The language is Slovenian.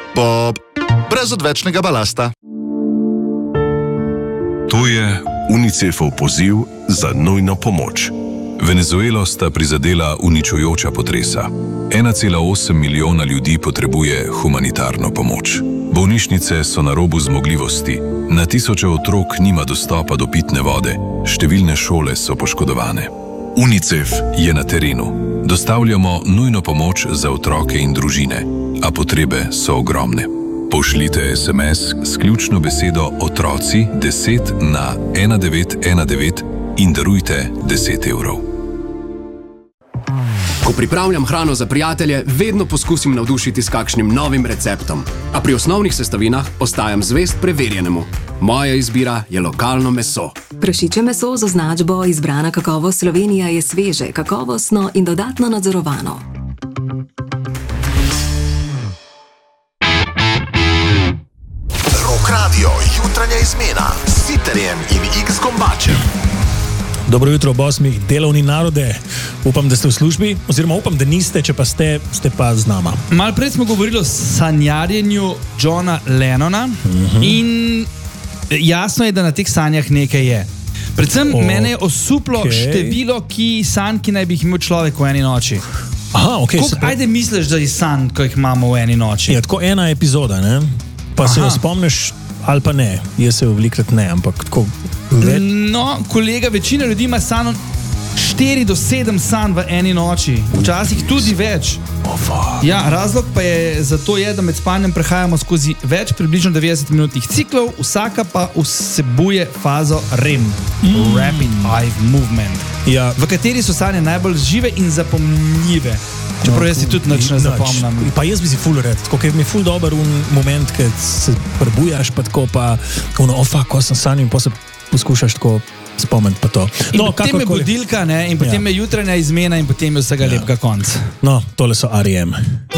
brez odvečnega balasta. To je UNICEF-ov poziv za nujno pomoč. Venezuelo sta prizadela uničujoča potresa. 1,8 milijona ljudi potrebuje humanitarno pomoč. Bolnišnice so na robu zmogljivosti, na tisoče otrok nima dostopa do pitne vode, številne šole so poškodovane. UNICEF je na terenu. Dostavljamo nujno pomoč za otroke in družine, a potrebe so ogromne. Pošljite SMS s ključno besedo otroci 10 na 1919 in darujte 10 evrov. Ko pripravljam hrano za prijatelje, vedno poskusim navdušiti s kakšnim novim receptom. A pri osnovnih sestavinah ostajam zvest preverjenemu. Moja izbira je lokalno meso. Prašičje meso z označbo Izbrana kakovost Slovenija je sveže, kakovostno in dodatno nadzorovano. Rock Radio, jutranja izmena s Siterjem in X-Gombačem. Dobro jutro, bosmi, delovni narode. Upam, da ste v službi, oziroma upam, da niste, če pa ste pa z nama. Malo prej smo govorili o sanjarjenju Johna Lennona in jasno je, da na teh sanjah nekaj je. Predvsem mene je osuplo število sanj, ki naj bi jih imel človek v eni noči. Aha, ok. Ajde misliš, da je sanj, ko jih imamo v eni noči? Ja, tako ena epizoda, ne? Pa se jo spomniš ali pa ne. Jaz se jo velikrat ne, ampak tako... No, kolega, večina ljudi ima sanj 4 do 7 sanj v eni noči. Včasih tudi več. Ja, razlog pa je zato da med spanjem prehajamo skozi več približno 90 minutnih ciklov, vsaka pa vsebuje fazo REM, Rapid Eye Movement, v kateri so sanje najbolj žive in zapomljive. Čeprav jaz si tudi nič ne zapomnim. Pa jaz bi si ful red, tako ker mi je ful dober moment, kad se prebujaš, pa tako pa ko sem sanjal in pa se poskušaš tako spomniti pa to. No, potem je budilka, ne, in potem je jutranja izmena in potem je vsega lepega konc. No, tole so R.E.M.